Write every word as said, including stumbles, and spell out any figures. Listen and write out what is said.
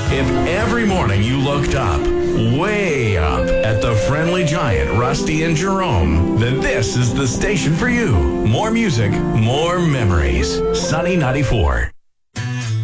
If every morning you looked up, way up at the friendly giant Rusty and Jerome, then this is the station for you. More music, more memories. Sunny ninety-four.